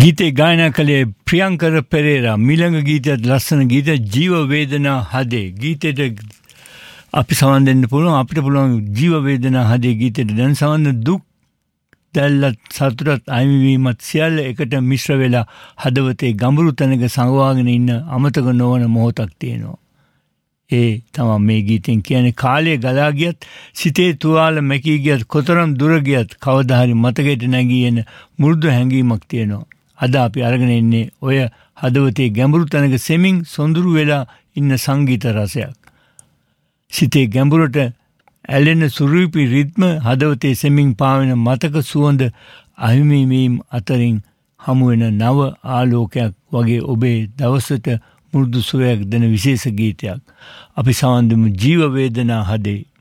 ගීතේ ගායනා කළේ ප්‍රියංකර පෙරේරා. මිලඟ ගීතයත් ලස්සන ගීත ජීව වේදනා හදේ. ගීතයට අපි සවන් දෙන්න පුළුවන්, අපිට පුළුවන් ජීව වේදනා හදේ ගීතයට දැන් සවන් දුක් දැල්ලත් සතුටත් අයිමිවීමත් සියල්ල එකට මිශ්‍ර වෙලා හදවතේ ගඹුරු තැනක සංවාගෙන ඉන්න අමතක නොවන මොහොතක් තියෙනවා. ඒ තමයි මේ ගීතෙන් කියන්නේ. කාලය ගලා ගියත් සිතේ තුවාල මැකී ගියත් කොතරම් දුර ගියත් කවදා හරි මතකයට නැගී එන මෘදු හැඟීමක් තියෙනවා. අද අපි අරගෙන ඉන්නේ ඔය හදවතේ ගැඹුරු තැනක සෙමින් සොඳුරු වෙලා ඉන්න සංගීත රසයක්. සිතේ ගැඹුරට ඇලෙන සුරූපී රිද්ම හදවතේ සෙමින් පාවෙන මතක සුවඳ අහිමිවීම අතරින් හමුවෙන නව ආලෝකයක් වගේ ඔබේ දවසට මුරුදු සුවයක් දෙන විශේෂ ගීතයක්. අපි සවන් දෙමු ජීව වේදනා හදේ.